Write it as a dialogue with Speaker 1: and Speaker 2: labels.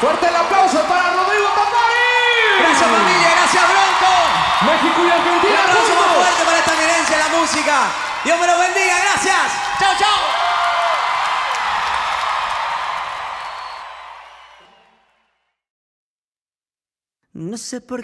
Speaker 1: Fuerte el aplauso para Rodrigo Tapari.
Speaker 2: Gracias familia, gracias Bronco.
Speaker 1: México y Argentina.
Speaker 2: Un aplauso
Speaker 1: juntos.
Speaker 2: más fuerte para esta eminencia en la música. Dios me los bendiga, gracias. Chao, chao. No sé por